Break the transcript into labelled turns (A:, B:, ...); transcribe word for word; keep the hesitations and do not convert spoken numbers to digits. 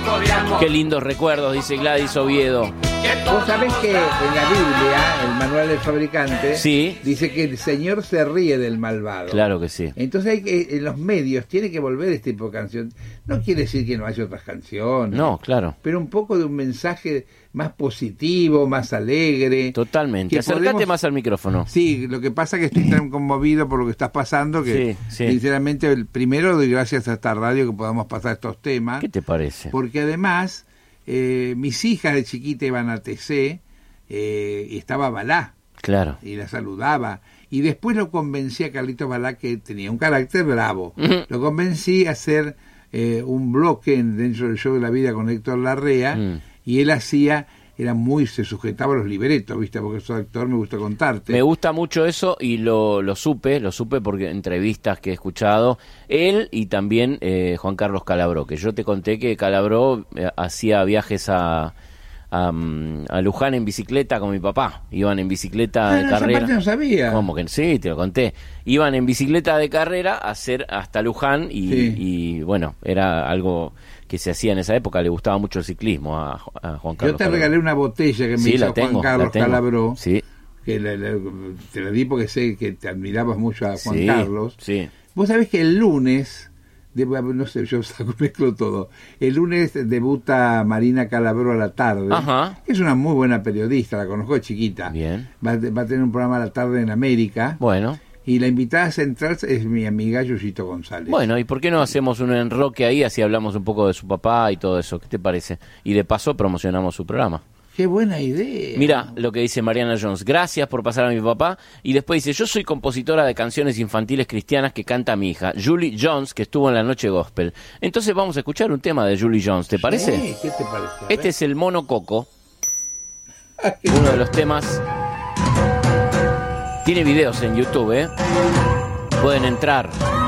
A: Qué lindos recuerdos, dice Gladys Oviedo.
B: Vos sabés que en la Biblia, el manual del fabricante,
A: sí,
B: dice que el Señor se ríe del malvado.
A: Claro que sí.
B: Entonces hay que, en los medios tiene que volver este tipo de canción. No quiere decir que no haya otras canciones.
A: No, claro.
B: Pero un poco de un mensaje más positivo, más alegre.
A: Totalmente. Acércate podemos... más al micrófono.
B: Sí, lo que pasa es que estoy tan conmovido por lo que estás pasando que
A: sí, sí.
B: sinceramente el primero doy gracias a esta radio que podamos pasar estos temas.
A: ¿Qué te parece?
B: Porque además eh, mis hijas de chiquita iban a T C eh, y estaba Balá.
A: Claro.
B: Y la saludaba. Y después lo convencí a Carlitos Balá, que tenía un carácter bravo.
A: Uh-huh.
B: Lo convencí a hacer eh, un bloque en, dentro del show de la vida con Héctor Larrea. Uh-huh. Y él hacía, era muy, se sujetaba a los libretos, ¿viste? Porque soy actor, me gusta contarte.
A: Me gusta mucho eso y lo, lo supe, lo supe porque entrevistas que he escuchado, él y también eh, Juan Carlos Calabró, que yo te conté que Calabró eh, hacía viajes a, a, a Luján en bicicleta con mi papá. Iban en bicicleta
B: ah,
A: de
B: no,
A: carrera.
B: Esa parte no sabía.
A: ¿Cómo que sí? Te lo conté. Iban en bicicleta de carrera a hacer hasta Luján y, sí. y bueno, era algo que se hacía en esa época, le gustaba mucho el ciclismo a, a Juan Carlos.
B: Yo te
A: Calabró.
B: regalé una botella que me
A: sí,
B: hizo
A: tengo,
B: Juan Carlos Calabró,
A: sí.
B: que la, la, te la di porque sé que te admirabas mucho a Juan
A: sí,
B: Carlos.
A: Sí.
B: Vos sabés que el lunes, de, no sé, yo saco, mezclo todo, el lunes debuta Marina Calabró a la tarde,
A: Ajá.
B: que es una muy buena periodista, la conozco de chiquita.
A: Bien.
B: Va, va a tener un programa a la tarde en América.
A: Bueno.
B: Y la invitada central es mi amiga Yuyito González.
A: Bueno, ¿y por qué no hacemos un enroque ahí, así hablamos un poco de su papá y todo eso? ¿Qué te parece? Y de paso promocionamos su programa.
B: ¡Qué buena idea!
A: Mira lo que dice Mariana Jones. Gracias por pasar a mi papá. Y después dice, yo soy compositora de canciones infantiles cristianas que canta mi hija, Julie Jones, que estuvo en la Noche Gospel. Entonces vamos a escuchar un tema de Julie Jones, ¿te parece?
B: Sí, ¿qué te parece?
A: Este es el Mono Coco. Uno de los temas... Tiene videos en YouTube, ¿eh? Pueden entrar.